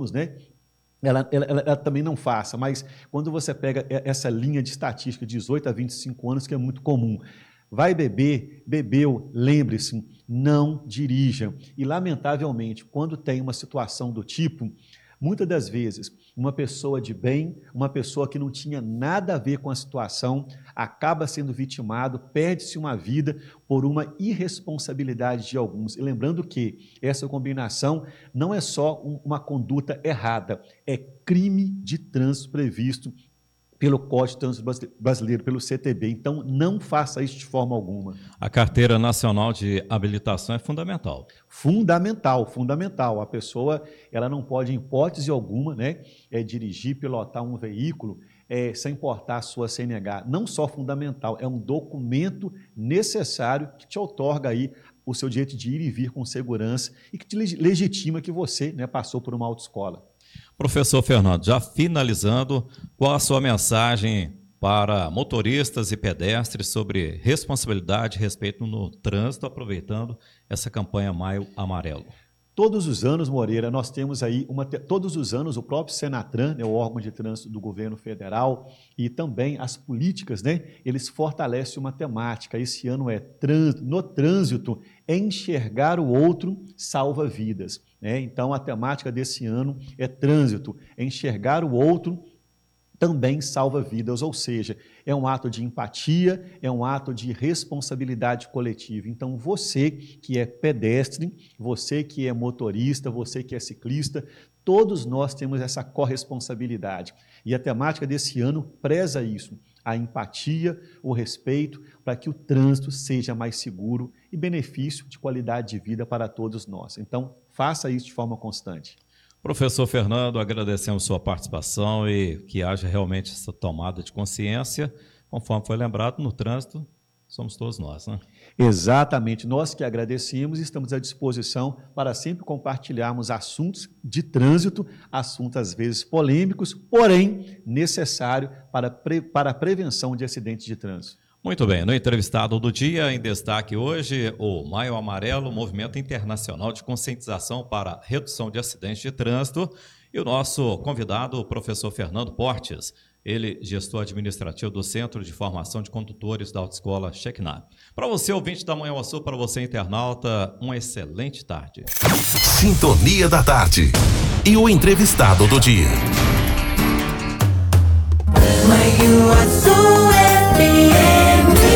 desejamos, né, ela também não faça, mas quando você pega essa linha de estatística de 18 a 25 anos, que é muito comum, vai beber, bebeu, lembre-se, não dirija. E, lamentavelmente, quando tem uma situação do tipo, muitas das vezes, uma pessoa de bem, uma pessoa que não tinha nada a ver com a situação, acaba sendo vitimado, perde-se uma vida por uma irresponsabilidade de alguns. E lembrando que essa combinação não é só uma conduta errada, é crime de trânsito previsto pelo Código de Trânsito Brasileiro, pelo CTB. Então, não faça isso de forma alguma. A Carteira Nacional de Habilitação é fundamental. Fundamental, fundamental. A pessoa ela não pode, em hipótese alguma, né, dirigir, pilotar um veículo sem importar a sua CNH. Não só fundamental, é um documento necessário que te outorga aí o seu direito de ir e vir com segurança e que te legitima que você, né, passou por uma autoescola. Professor Fernando, já finalizando, qual a sua mensagem para motoristas e pedestres sobre responsabilidade e respeito no trânsito, aproveitando essa campanha Maio Amarelo? Todos os anos, Moreira, nós temos aí, todos os anos, o próprio Senatran, né, o órgão de trânsito do governo federal, e também as políticas, né, eles fortalecem uma temática. Esse ano é no trânsito, enxergar o outro salva vidas. Né? Então, a temática desse ano é trânsito, enxergar o outro também salva vidas, ou seja, é um ato de empatia, é um ato de responsabilidade coletiva. Então, você que é pedestre, você que é motorista, você que é ciclista, todos nós temos essa corresponsabilidade. E a temática desse ano preza isso, a empatia, o respeito, para que o trânsito seja mais seguro e benefício de qualidade de vida para todos nós. Então, faça isso de forma constante. Professor Fernando, agradecemos sua participação e que haja realmente essa tomada de consciência. Conforme foi lembrado, no trânsito somos todos nós, né? Exatamente. Nós que agradecemos e estamos à disposição para sempre compartilharmos assuntos de trânsito, assuntos às vezes polêmicos, porém necessário para a prevenção de acidentes de trânsito. Muito bem, no entrevistado do dia, em destaque hoje, o Maio Amarelo, movimento internacional de conscientização para redução de acidentes de trânsito, e o nosso convidado, o professor Fernando Portes, ele gestor administrativo do Centro de Formação de Condutores da Autoescola Shekinah. Para você, ouvinte da Manhã Sul, para você, internauta, uma excelente tarde. Sintonia da tarde e o entrevistado do dia. Manhã Sul FM.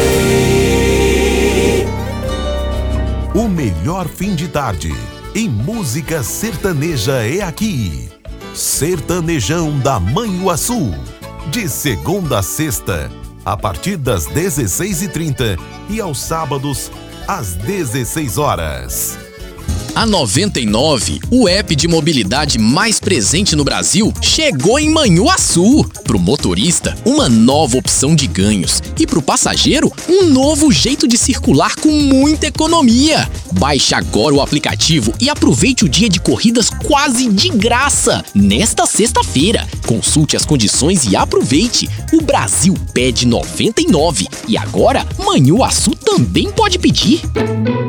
O melhor fim de tarde em música sertaneja é aqui. Sertanejão da Manhuaçu. De segunda a sexta, a partir das 16h30 e aos sábados, às 16 horas. A 99, o app de mobilidade mais presente no Brasil, chegou em Manhuaçu. Pro motorista, uma nova opção de ganhos. E pro passageiro, um novo jeito de circular com muita economia. Baixe agora o aplicativo e aproveite o dia de corridas quase de graça. Nesta sexta-feira, consulte as condições e aproveite. O Brasil pede 99 e agora Manhuaçu também pode pedir.